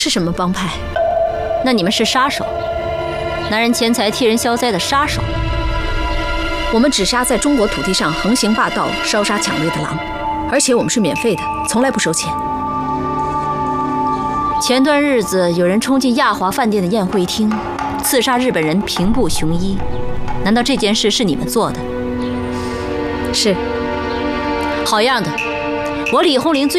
是什么帮派？ 那你们是杀手，拿人钱财替人消灾的杀手。 我们只杀在中国土地上横行霸道、烧杀抢掠的狼，而且我们是免费的，从来不收钱。 前段日子有人冲进亚华饭店的宴会厅，刺杀日本人平步雄一，难道这件事是你们做的？ 是。 好样的！我李红林最